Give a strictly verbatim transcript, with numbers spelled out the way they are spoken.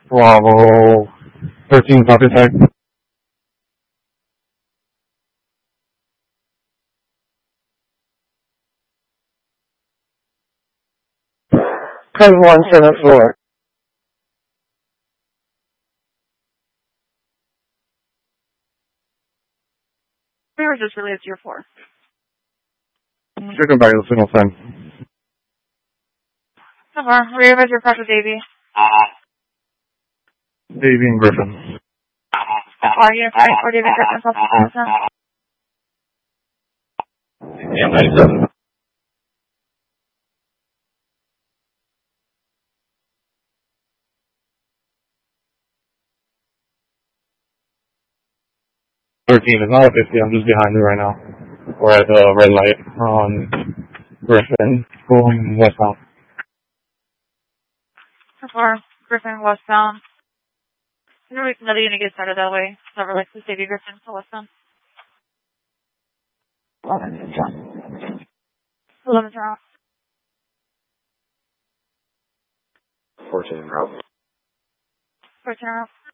Bravo. thirteen, copy tag. Code one seven four. Where was this related to your four? Chicken back to the signal sign. So far, rear of your pressure, Davy. Davy and Griffin. Are you five or David Griffin? Yeah, ninety-seven. thirteen is not a fifty, I'm just behind you right now. We're at the red light on Griffin, going westbound. So far, Griffin westbound. Another unit get started that way. So relates to Davy Griffin to westbound. eleven route. fourteen route. fourteen route.